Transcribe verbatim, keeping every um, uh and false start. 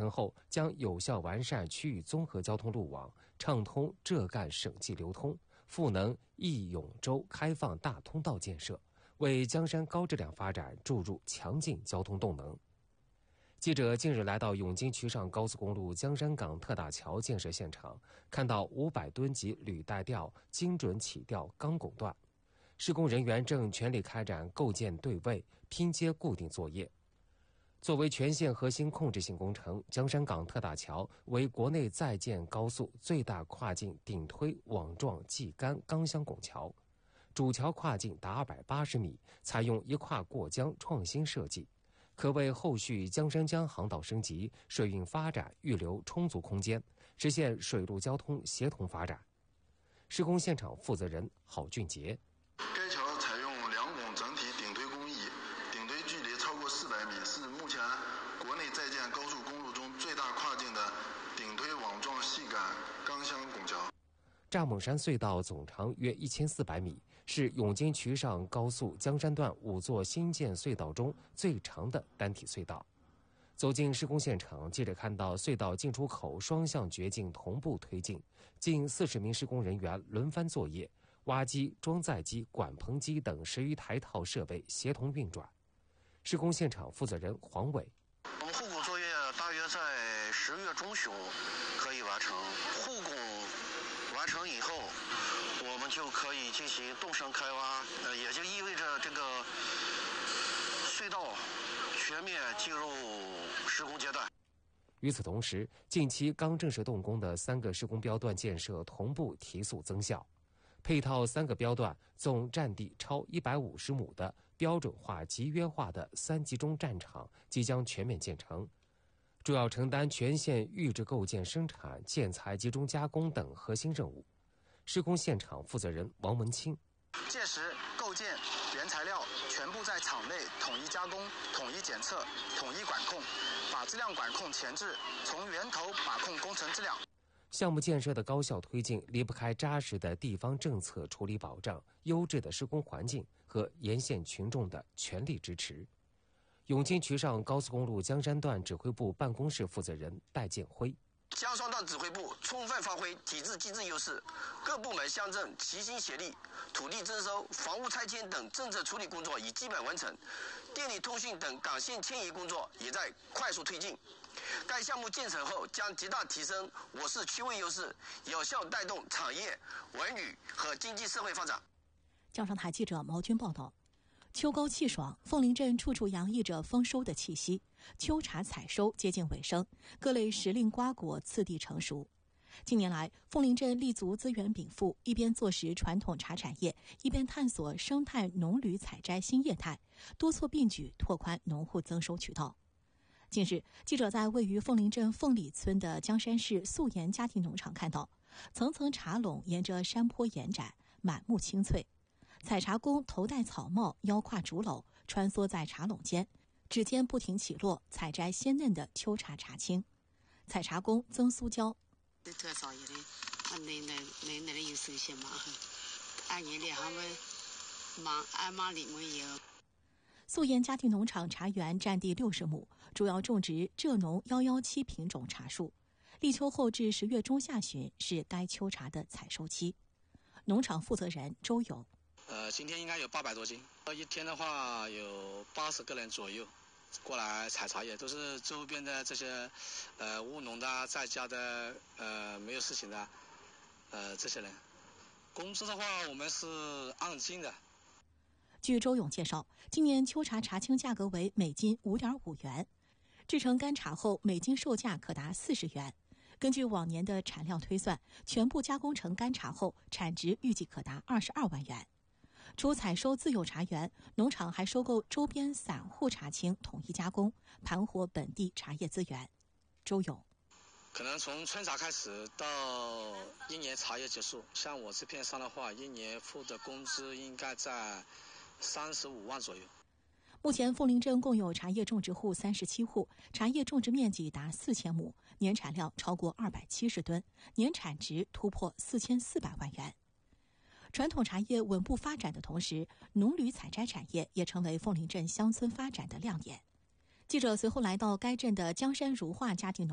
成后，将有效完善区域综合交通路网，畅通浙赣省际流通，赋能义永州开放大通道建设，为江山高质量发展注入强劲交通动能。记者近日来到永金渠上高速公路江山港特大桥建设现场，看到五百吨级履带吊精准起吊钢拱段，施工人员正全力开展构建对位、拼接固定作业。作为全线核心控制性工程，江山港特大桥为国内在建高速最大跨境顶推网状系杆钢箱拱桥，主桥跨径达二百八十米，采用一跨过江创新设计，可为后续江山江航道升级、水运发展预留充足空间，实现水陆交通协同发展。施工现场负责人郝俊杰： 该桥采用两拱整体顶推工艺，顶推距离超过四百米，是目前国内在建高速公路中最大跨境的顶推网状细杆钢箱拱桥。 蚱蜢山隧道总长约一千四百米，是永金渠上高速江山段五座新建隧道中最长的单体隧道。走进施工现场，记者看到隧道进出口双向掘进同步推进，近四十名施工人员轮番作业，挖机、装载机、管棚机等十余台套设备协同运转。施工现场负责人黄伟： 我们护拱作业大约在十月中旬可以完成，护拱完成以后，我们就可以进行动山开挖，呃，也就意味着这个隧道全面进入施工阶段。 与此同时，近期刚正式动工的三个施工标段建设同步提速增效，配套三个标段总占地超一百五十亩的标准化集约化的三集中战场即将全面建成，主要承担全线预制构建生产、建材集中加工等核心任务。施工现场负责人王文清： 届时构建原材料全部在厂内统一加工、统一检测、统一管控，把质量管控前置，从源头把控工程质量。 项目建设的高效推进离不开扎实的地方政策处理保障、优质的施工环境和沿线群众的全力支持。永金渠上高速公路江山段指挥部办公室负责人戴建辉： 江山段指挥部充分发挥体制机制优势，各部门乡镇齐心协力，土地征收、房屋拆迁等政策处理工作已基本完成，电力通讯等港线迁移工作也在快速推进。该项目建成后将极大提升我市区位优势，有效带动产业、文旅和经济社会发展。 江上台记者毛军报道。秋高气爽，凤林镇处处洋溢着丰收的气息。秋茶采收接近尾声，各类时令瓜果次第成熟。近年来，凤林镇立足资源禀赋，一边坐实传统茶产业，一边探索生态农旅采摘新业态，多措并举，拓宽农户增收渠道。近日，记者在位于凤林镇凤里村的江山市素颜家庭农场看到，层层茶垄沿着山坡延展，满目青翠。采茶工头戴草帽，腰挎竹篓，穿梭在茶垄间，指尖不停起落，采摘鲜嫩的秋茶茶青。采茶工曾苏娇： 特少一点，那那那那有手些嘛，俺爷俩他们忙，俺忙里面有。 素颜家庭农场茶园占地六十亩，主要种植浙农幺幺七品种茶树。立秋后至十月中下旬是该秋茶的采收期。农场负责人周勇： 呃，今天应该有八百多斤，一天的话有八十个人左右过来采茶叶，都是周边的这些呃务农的，在家的呃没有事情的呃这些人。工资的话，我们是按斤的。 据周勇介绍，今年秋茶茶青价格为每斤 五点五元，制成干茶后每斤售价可达四十元。根据往年的产量推算，全部加工成干茶后产值预计可达二十二万元。除采收自有茶园，农场还收购周边散户茶青统一加工，盘活本地茶叶资源。周勇： 可能从春茶开始到一年茶叶结束，像我这片上的话，一年付的工资应该在三十五万左右。 目前凤林镇共有茶叶种植户三十七户，茶叶种植面积达四千亩，年产量超过二百七十吨，年产值突破四千四百万元。传统茶叶稳步发展的同时，农旅采摘产业也成为凤林镇乡村发展的亮点。记者随后来到该镇的江山如画家庭农